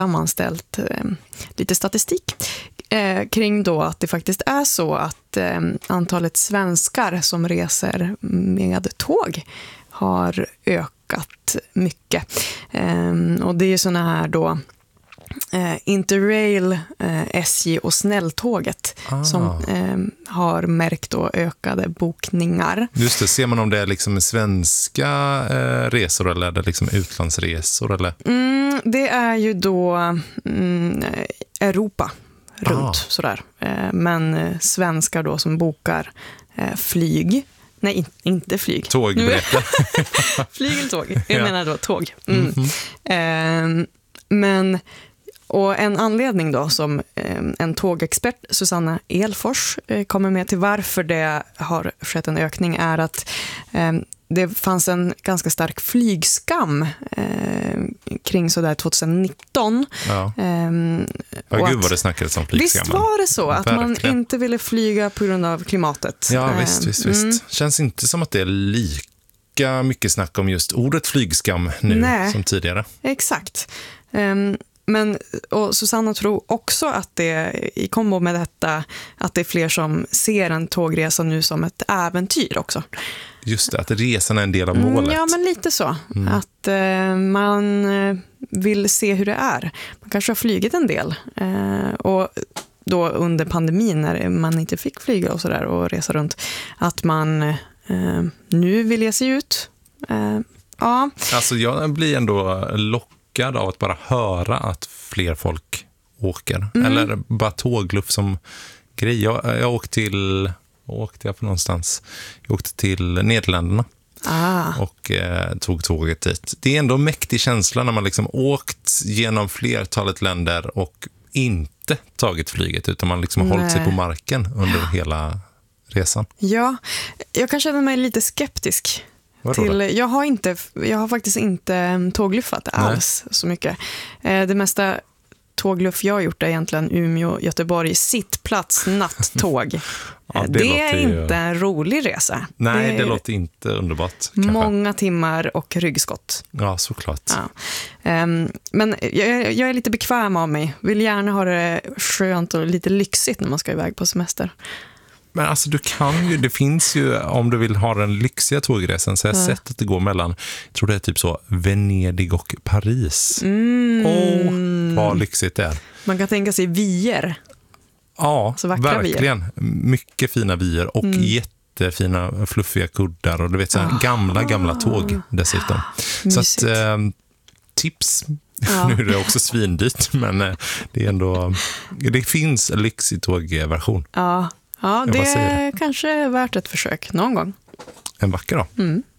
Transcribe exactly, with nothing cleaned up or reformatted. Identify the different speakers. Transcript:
Speaker 1: sammanställt eh, lite statistik eh, kring då att det faktiskt är så att eh, antalet svenskar som reser med tåg har ökat mycket. Eh, och det är ju såna här då Eh, Interrail, eh, S J och snälltåget ah. som eh, har märkt då ökade bokningar.
Speaker 2: Just det, ser man om det är liksom svenska eh, resor eller är det liksom utlandsresor? Eller?
Speaker 1: Mm, det är ju då mm, Europa runt ah. sådär. Eh, men eh, svenskar då som bokar eh, flyg. Nej, in, inte flyg.
Speaker 2: Tågbiljetter.
Speaker 1: Flyg eller tåg. Jag
Speaker 2: ja.
Speaker 1: menar då tåg. Mm. Mm-hmm. Eh, men Och en anledning då som eh, en tågexpert, Susanna Elfors, eh, kommer med till varför det har skett en ökning är att eh, det fanns en ganska stark flygskam eh, kring sådär tjugonitton.
Speaker 2: Ja,
Speaker 1: eh,
Speaker 2: ja gud vad det snackades om flygskam.
Speaker 1: Visst var det så att Verkligen. man inte ville flyga på grund av klimatet?
Speaker 2: Ja, eh, visst, visst, visst. Mm. Känns inte som att det är lika mycket snack om just ordet flygskam nu Nej, som tidigare.
Speaker 1: Exakt. Um, Men, och Susanna tror också att det i kombo med detta att det är fler som ser en tågresa nu som ett äventyr också.
Speaker 2: Just det, att resan är en del av målet.
Speaker 1: Mm, ja, men lite så. Mm. Att eh, man vill se hur det är. Man kanske har flygit en del. Eh, och då under pandemin när man inte fick flyga och sådär och resa runt. Att man eh, nu vill ge sig ut. Eh, ja.
Speaker 2: Alltså jag blir ändå lockad av att bara höra att fler folk åker. Mm. Eller bara tågluff som grej. Jag, jag åkte till... åkte jag på någonstans? Jag åkte till Nederländerna.
Speaker 1: Ah.
Speaker 2: Och eh, tog tåget dit. Det är ändå en mäktig känsla när man liksom åkt genom flertalet länder och inte tagit flyget utan man liksom har hållit sig på marken under hela resan.
Speaker 1: Ja, jag kan känna mig lite skeptisk. Till, jag, har inte, jag har faktiskt inte tågluffat alls Nej. så mycket. Eh, det mesta tågluff jag har gjort är egentligen Umeå, Göteborg, sittplats, nattåg.
Speaker 2: Ja, det
Speaker 1: det är
Speaker 2: ju...
Speaker 1: inte en rolig resa.
Speaker 2: Nej, det, det låter inte underbart. Kanske.
Speaker 1: Många timmar och ryggskott.
Speaker 2: Ja, såklart.
Speaker 1: Ja. Um, men jag, jag är lite bekväm av mig. Vill gärna ha det skönt och lite lyxigt när man ska iväg på semester.
Speaker 2: Men alltså du kan ju, det finns ju, om du vill ha den lyxiga tågresan så har jag ja. sett att det går mellan, jag tror det är typ så, Venedig och Paris. Åh, mm. oh, vad lyxigt det är.
Speaker 1: Man kan tänka sig vier.
Speaker 2: Ja, verkligen. Vier. Mycket fina vier och mm. jättefina fluffiga kuddar och du vet så här, oh. gamla, gamla tåg dessutom. Mysigt. Så att, eh, tips. Ja. Nu är det också svindyrt, men det är ändå, det finns en lyxig tågversion.
Speaker 1: Ja. Ja, det är kanske värt ett försök någon gång.
Speaker 2: En vacker då.
Speaker 1: Mm.